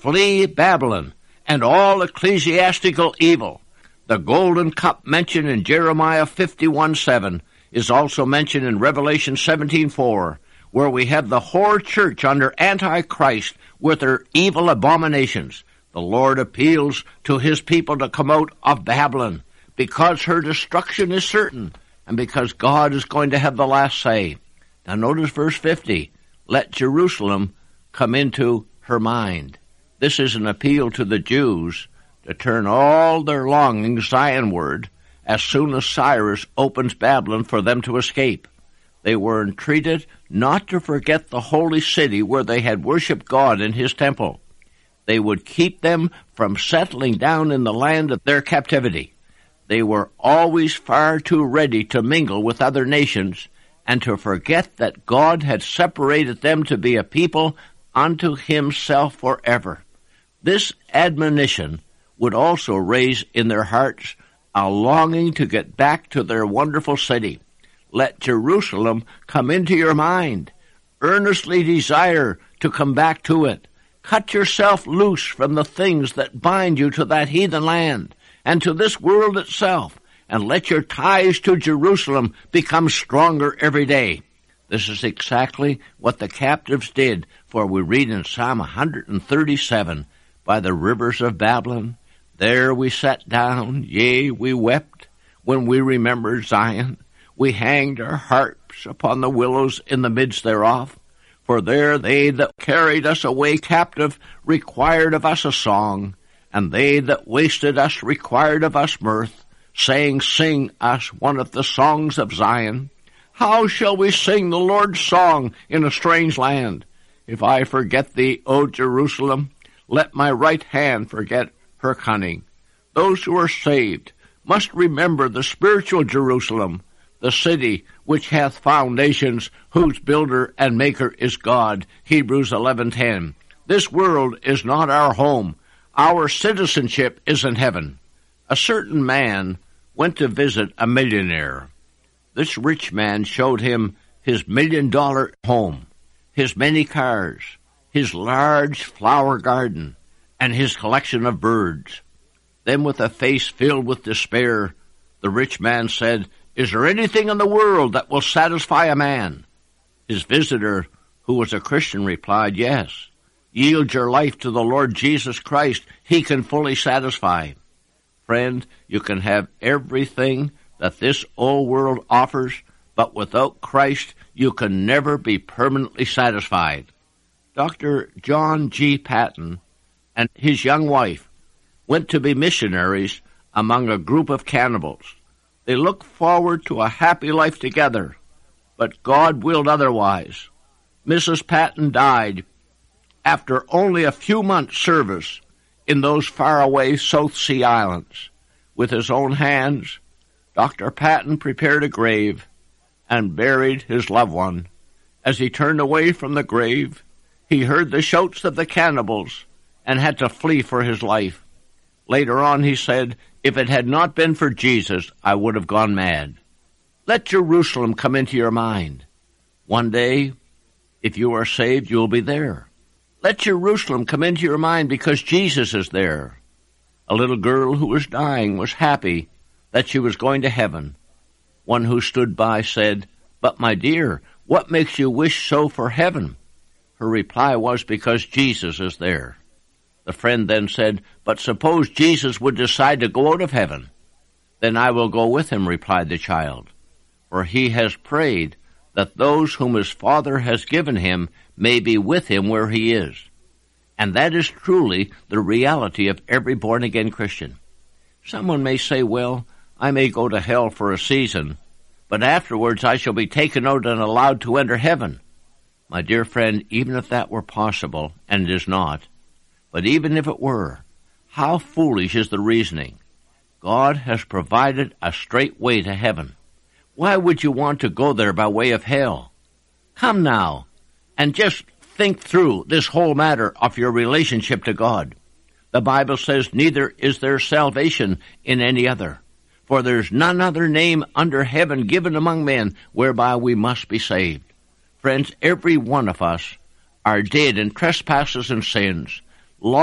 flee Babylon and all ecclesiastical evil. The golden cup mentioned in Jeremiah 51:7 is also mentioned in Revelation 17:4, where we have the whore church under Antichrist with her evil abominations. The Lord appeals to his people to come out of Babylon because her destruction is certain and because God is going to have the last say. Now notice verse 50. Let Jerusalem come into her mind. This is an appeal to the Jews to turn all their longings Zionward as soon as Cyrus opens Babylon for them to escape. They were entreated not to forget the holy city where they had worshipped God in his temple. They would keep them from settling down in the land of their captivity. They were always far too ready to mingle with other nations and to forget that God had separated them to be a people unto himself forever. This admonition would also raise in their hearts a longing to get back to their wonderful city. Let Jerusalem come into your mind. Earnestly desire to come back to it. Cut yourself loose from the things that bind you to that heathen land and to this world itself, and let your ties to Jerusalem become stronger every day. This is exactly what the captives did, for we read in Psalm 137, by the rivers of Babylon, there we sat down, yea, we wept, when we remembered Zion. We hanged our harps upon the willows in the midst thereof. For there they that carried us away captive required of us a song, and they that wasted us required of us mirth, saying, sing us one of the songs of Zion. How shall we sing the Lord's song in a strange land? If I forget thee, O Jerusalem, let my right hand forget her cunning. Those who are saved must remember the spiritual Jerusalem, the city which hath foundations, whose builder and maker is God. Hebrews 11:10. This world is not our home. Our citizenship is in heaven. A certain man went to visit a millionaire. This rich man showed him his $1 million home, his many cars, his large flower garden, and his collection of birds. Then with a face filled with despair, the rich man said, is there anything in the world that will satisfy a man? His visitor, who was a Christian, replied, yes. Yield your life to the Lord Jesus Christ. He can fully satisfy. Friend, you can have everything that this old world offers, but without Christ, you can never be permanently satisfied. Dr. John G. Paton and his young wife went to be missionaries among a group of cannibals. They looked forward to a happy life together, but God willed otherwise. Mrs. Paton died after only a few months' service in those faraway South Sea Islands. With his own hands, Dr. Paton prepared a grave and buried his loved one. As he turned away from the grave, he heard the shouts of the cannibals and had to flee for his life. Later on he said, if it had not been for Jesus, I would have gone mad. Let Jerusalem come into your mind. One day, if you are saved, you will be there. Let Jerusalem come into your mind because Jesus is there. A little girl who was dying was happy that she was going to heaven. One who stood by said, but my dear, what makes you wish so for heaven? Her reply was, because Jesus is there. The friend then said, but suppose Jesus would decide to go out of heaven. Then I will go with him, replied the child. For he has prayed that those whom his Father has given him may be with him where he is. And that is truly the reality of every born-again Christian. Someone may say, well, I may go to hell for a season, but afterwards I shall be taken out and allowed to enter heaven. My dear friend, even if that were possible, and it is not, but even if it were, how foolish is the reasoning. God has provided a straight way to heaven. Why would you want to go there by way of hell? Come now, and just think through this whole matter of your relationship to God. The Bible says, neither is there salvation in any other, for there's none other name under heaven given among men whereby we must be saved. Friends, every one of us are dead in trespasses and sins,